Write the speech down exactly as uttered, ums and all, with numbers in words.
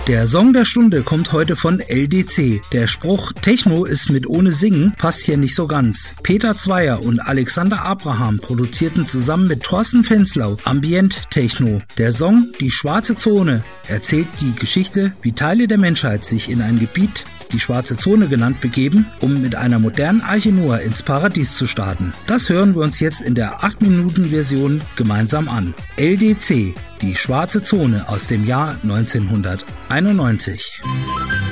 Der Song der Stunde kommt heute von L D C. Der Spruch Techno ist mit ohne Singen passt hier nicht so ganz. Peter Zweier und Alexander Abraham produzierten zusammen mit Thorsten Fenslau Ambient Techno. Der Song Die schwarze Zone erzählt die Geschichte, wie Teile der Menschheit sich in ein Gebiet, die schwarze Zone genannt, begeben, um mit einer modernen Arche Noah ins Paradies zu starten. Das hören wir uns jetzt in der acht Minuten Version gemeinsam an. L D C, die schwarze Zone aus dem Jahr neunzehnhunderteinundneunzig.